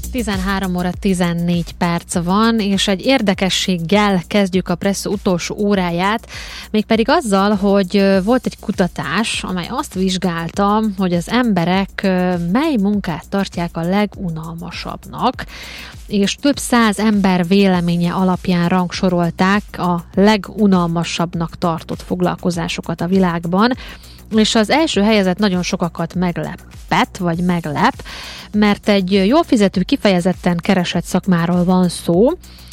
13 óra 14 perc van, és egy érdekességgel kezdjük a Presszó utolsó óráját, mégpedig azzal, hogy volt egy kutatás, amely azt vizsgálta, hogy az emberek mely munkát tartják a legunalmasabbnak, és több száz ember véleménye alapján rangsorolták a legunalmasabbnak tartott foglalkozásokat a világban, és az első helyezett nagyon sokakat meglep, mert egy jól fizető, kifejezetten keresett szakmáról van szó,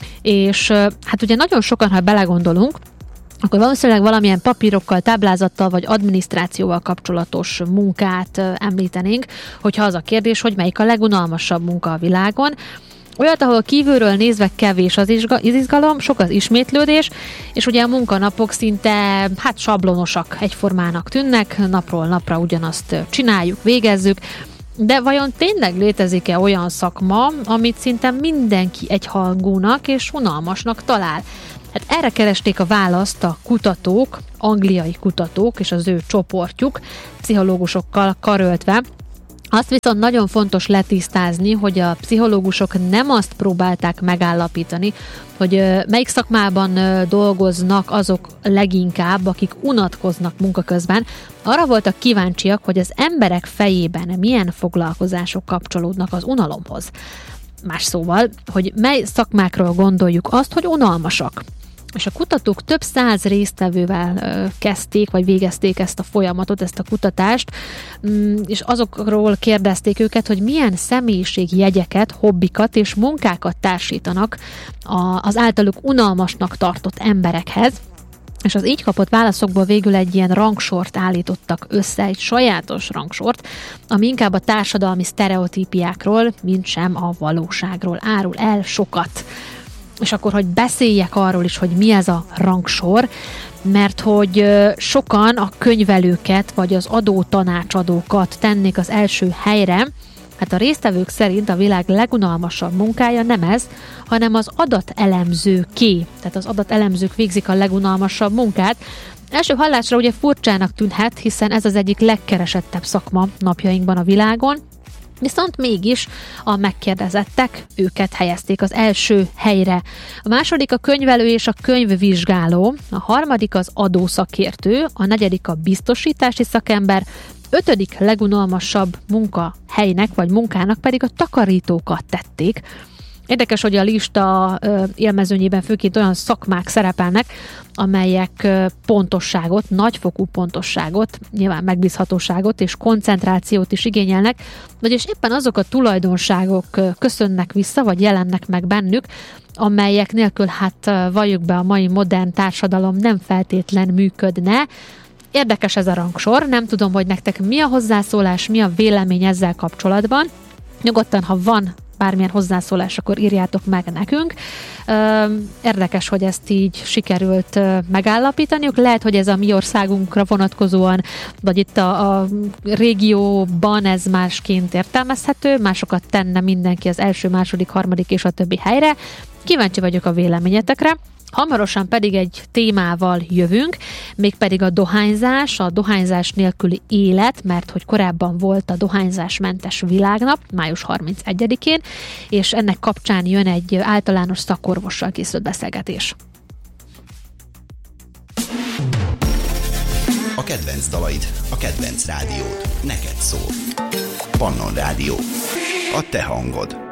és hát ugye nagyon sokan, ha belegondolunk, akkor valószínűleg valamilyen papírokkal, táblázattal vagy adminisztrációval kapcsolatos munkát említenénk, hogyha az a kérdés, hogy melyik a legunalmasabb munka a világon. Olyat, ahol kívülről nézve kevés az izgalom, sok az ismétlődés, és ugye a munkanapok szinte sablonosak, egyformának tűnnek, napról napra ugyanazt csináljuk, végezzük, de vajon tényleg létezik-e olyan szakma, amit szinte mindenki egyhangúnak és unalmasnak talál? Hát erre keresték a választ a kutatók, angliai kutatók és az ő csoportjuk, pszichológusokkal karöltve. Azt viszont nagyon fontos letisztázni, hogy a pszichológusok nem azt próbálták megállapítani, hogy melyik szakmában dolgoznak azok leginkább, akik unatkoznak munka közben. Arra voltak kíváncsiak, hogy az emberek fejében milyen foglalkozások kapcsolódnak az unalomhoz. Más szóval, hogy mely szakmákról gondoljuk azt, hogy unalmasak. És a kutatók több száz résztvevővel kezdték, vagy végezték ezt a folyamatot, ezt a kutatást, és azokról kérdezték őket, hogy milyen személyiségjegyeket, hobbikat és munkákat társítanak az általuk unalmasnak tartott emberekhez, és az így kapott válaszokból végül egy ilyen rangsort állítottak össze, egy sajátos rangsort, ami inkább a társadalmi sztereotípiákról, mint sem a valóságról árul el sokat. És akkor, hogy beszéljek arról is, hogy mi ez a rangsor, mert hogy sokan a könyvelőket vagy az adótanácsadókat tennék az első helyre. Hát a résztvevők szerint a világ legunalmasabb munkája nem ez, hanem az adatelemzőké. Tehát az adatelemzők végzik a legunalmasabb munkát. Első hallásra ugye furcsának tűnhet, hiszen ez az egyik legkeresettebb szakma napjainkban a világon, viszont mégis a megkérdezettek őket helyezték az első helyre. A második a könyvelő és a könyvvizsgáló, a harmadik az adószakértő, a negyedik a biztosítási szakember, ötödik legunalmasabb munkahelynek vagy munkának pedig a takarítókat tették. Érdekes, hogy a lista élmezőnyében főként olyan szakmák szerepelnek, amelyek pontosságot, nagyfokú pontosságot, nyilván megbízhatóságot és koncentrációt is igényelnek, vagyis éppen azok a tulajdonságok köszönnek vissza, vagy jelennek meg bennük, amelyek nélkül, valljuk be, a mai modern társadalom nem feltétlen működne. Érdekes ez a rangsor, nem tudom, hogy nektek mi a hozzászólás, mi a vélemény ezzel kapcsolatban. Nyugodtan, ha van bármilyen hozzászólás, akkor írjátok meg nekünk. Érdekes, hogy ezt így sikerült megállapítaniuk. Lehet, hogy ez a mi országunkra vonatkozóan, vagy itt a régióban ez másként értelmezhető, másokat tenne mindenki az első, második, harmadik és a többi helyre. Kíváncsi vagyok a véleményetekre. Hamarosan pedig egy témával jövünk, mégpedig a dohányzás nélküli élet, mert hogy korábban volt a dohányzásmentes világnap, május 31-én, és ennek kapcsán jön egy általános szakorvossal készült beszélgetés. A kedvenc dalaid, a kedvenc rádiód, neked szól. Pannon Rádió. A te hangod.